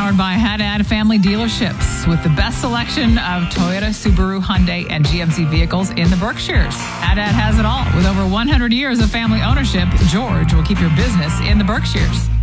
powered by Haddad Family Dealerships with the best selection of Toyota, Subaru, Hyundai, and GMC vehicles in the Berkshires. Haddad has it all. With over 100 years of family ownership, George will keep your business in the Berkshires.